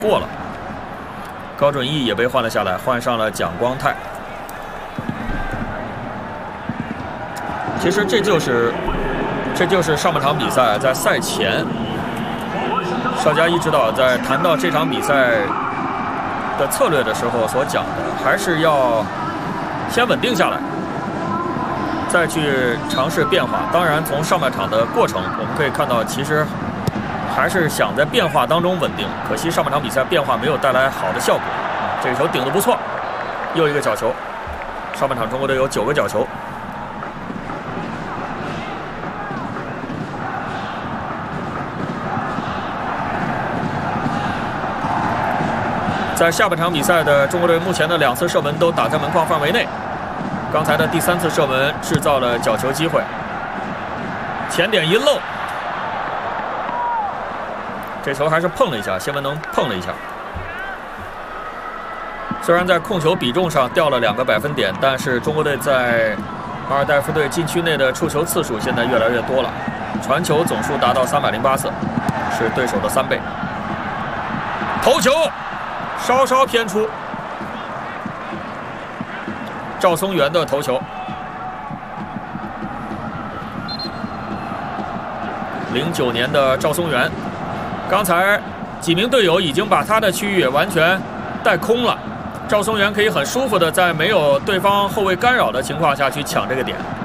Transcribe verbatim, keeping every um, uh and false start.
过了。高准翼也被换了下来，换上了蒋光太。其实这就是这就是上半场比赛在赛前，邵佳一指导在谈到这场比赛的策略的时候所讲的，还是要先稳定下来，再去尝试变化。当然，从上半场的过程我们可以看到，其实还是想在变化当中稳定。可惜上半场比赛变化没有带来好的效果。这个球顶得不错，又一个角球。上半场中国队有九个角球。在下半场比赛的中国队目前的两次射门都打在门框范围内，刚才的第三次射门制造了角球机会，前点一漏，这球还是碰了一下，谢文能碰了一下。虽然在控球比重上掉了两个百分点，但是中国队在马尔代夫队禁区内的触球次数现在越来越多了，传球总数达到三百零八次，是对手的三倍。头球稍稍偏出，赵松元的头球。零九年的赵松元，刚才几名队友已经把他的区域完全带空了，赵松元可以很舒服的在没有对方后卫干扰的情况下去抢这个点。